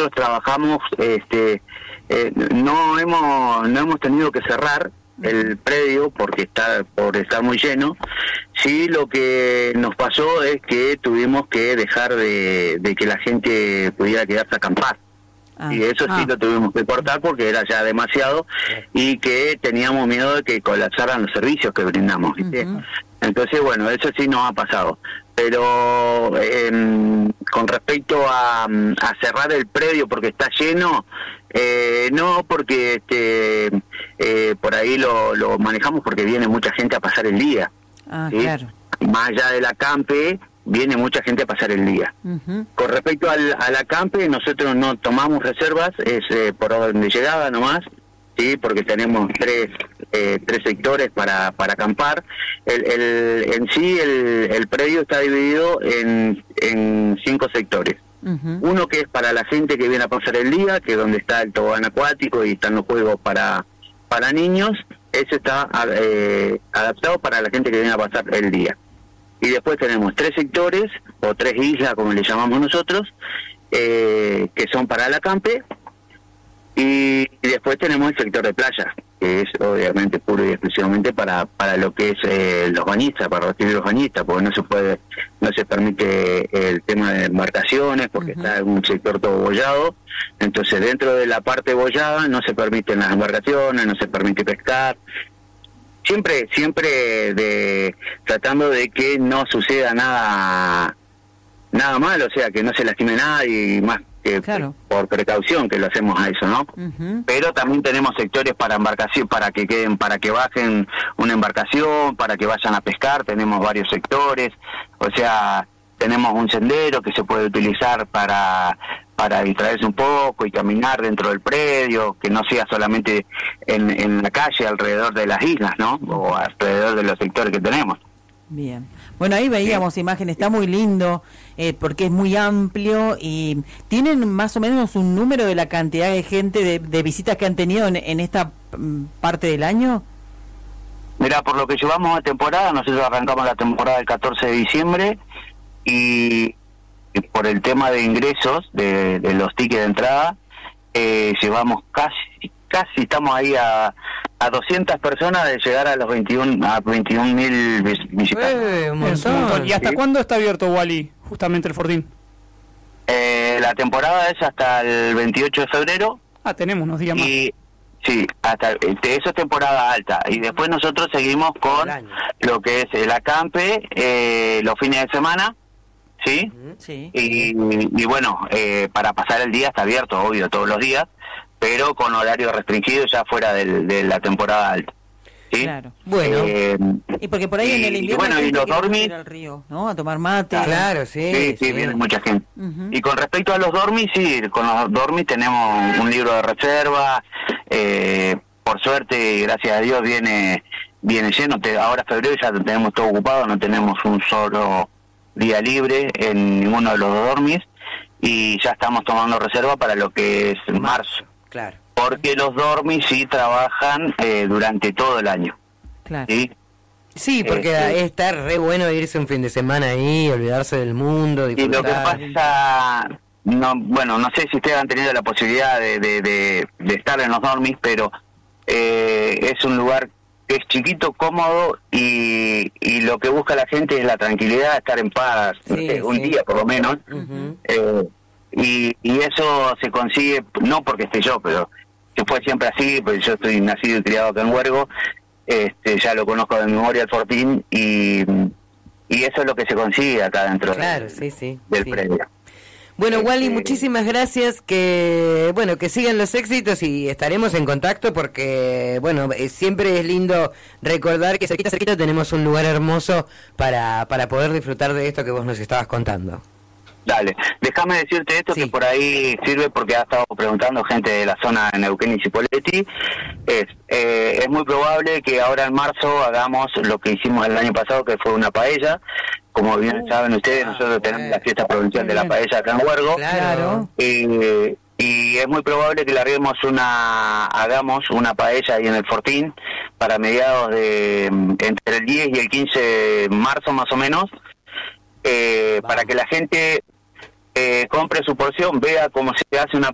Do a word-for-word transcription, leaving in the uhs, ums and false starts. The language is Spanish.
nosotros trabajamos, este, eh, no hemos no hemos tenido que cerrar el predio porque está por estar muy lleno. Sí, lo que nos pasó es que tuvimos que dejar de, de que la gente pudiera quedarse a acampar. Ah, y eso ah. sí lo tuvimos que cortar porque era ya demasiado y que teníamos miedo de que colapsaran los servicios que brindamos, ¿viste? Uh-huh. Entonces, bueno, eso sí nos ha pasado. Pero eh, con respecto a, a cerrar el predio porque está lleno, eh, no, porque este eh, por ahí lo, lo manejamos porque viene mucha gente a pasar el día. Ah, ¿sí? Claro. Más allá del acampe, viene mucha gente a pasar el día. Uh-huh. Con respecto al, al acampe, nosotros no tomamos reservas, es eh, por orden de llegada nomás, sí, porque tenemos tres eh, tres sectores para para acampar. El, el en sí el, el predio está dividido en en cinco sectores. Uh-huh. Uno que es para la gente que viene a pasar el día, que es donde está el tobogán acuático y están los juegos para para niños. Ese está eh, adaptado para la gente que viene a pasar el día. Y después tenemos tres sectores, o tres islas, como le llamamos nosotros, eh, que son para el acampe. Y, y después tenemos el sector de playa, que es obviamente puro y exclusivamente para para lo que es eh, los bañistas, para recibir los bañistas, porque no se puede, no se permite el tema de embarcaciones, porque uh-huh. está en un sector todo bollado. Entonces dentro de la parte bollada no se permiten las embarcaciones, no se permite pescar. Siempre, siempre de tratando de que no suceda nada nada malo, o sea, que no se lastime nadie y más que claro. por precaución que lo hacemos a eso, ¿no? Uh-huh. Pero también tenemos sectores para embarcación, para que queden, para que bajen una embarcación, para que vayan a pescar, tenemos varios sectores, o sea, tenemos un sendero que se puede utilizar para para distraerse un poco y caminar dentro del predio, que no sea solamente en, en la calle alrededor de las islas, ¿no? O alrededor de los sectores que tenemos. Bien. Bueno, ahí veíamos sí. imágenes, está muy lindo, eh, porque es muy amplio y ¿tienen más o menos un número de la cantidad de gente, de, de visitas que han tenido en, en esta m, parte del año? Mira, por lo que llevamos de temporada, nosotros arrancamos la temporada el catorce de diciembre y, y por el tema de ingresos, de, de los tickets de entrada, eh, llevamos casi, casi estamos ahí a... a doscientas personas de llegar a los veintiún a veintiún mil visitantes. Eh, un montón. ¿Y hasta ¿sí? cuándo está abierto, Wally, justamente el Fortín? Eh, la temporada es hasta el veintiocho de febrero. Ah, tenemos unos días más. Y sí, hasta eso es temporada alta. Y después nosotros seguimos con lo que es el acampe, eh, los fines de semana, ¿sí? Sí. Y, y bueno, eh, para pasar el día está abierto, obvio, todos los días, pero con horario restringido ya fuera del, de la temporada alta. ¿Sí? Claro. Bueno. Eh, y porque por ahí y, en el invierno y bueno, y los dormis al río, ¿no? A tomar mate. Claro, sí. Sí, sí, sí. Viene mucha gente. Uh-huh. Y con respecto a los dormis, sí, con los dormis tenemos un libro de reserva. Eh, por suerte, gracias a Dios, viene viene lleno. Te, ahora febrero ya tenemos todo ocupado, no tenemos un solo día libre en ninguno de los dormis y ya estamos tomando reserva para lo que es marzo. Claro. Porque los dormis sí trabajan eh, durante todo el año. Claro. Sí, sí porque eh, está re bueno irse un fin de semana ahí, olvidarse del mundo, disfrutar. Y lo que pasa, no, bueno, no sé si ustedes han tenido la posibilidad de, de, de, de estar en los dormis, pero eh, es un lugar que es chiquito, cómodo y, y lo que busca la gente es la tranquilidad, estar en paz, sí, eh, un sí. día por lo menos. Uh-huh. eh, Y, y eso se consigue, no porque esté yo, pero que fue siempre así, pues yo estoy nacido y criado acá en Huergo, este, ya lo conozco de memoria el Fortín, y, y eso es lo que se consigue acá dentro claro, de, sí, sí, del sí. predio. Bueno, este, Wally, muchísimas gracias, que bueno, que sigan los éxitos y estaremos en contacto porque, bueno, siempre es lindo recordar que cerquita, cerquita tenemos un lugar hermoso para, para poder disfrutar de esto que vos nos estabas contando. Dale, déjame decirte esto sí. que por ahí sirve porque ha estado preguntando gente de la zona de Neuquén y Cipolletti. Es, eh, es muy probable que ahora en marzo hagamos lo que hicimos el año pasado, que fue una paella. Como bien uh, saben ustedes, nosotros tenemos la fiesta provincial de la paella acá en Huergo. Claro. Eh, y es muy probable que le haremos una, hagamos una paella ahí en el Fortín para mediados de entre el diez y el quince de marzo más o menos, eh, para que la gente eh, compre su porción, vea cómo se hace una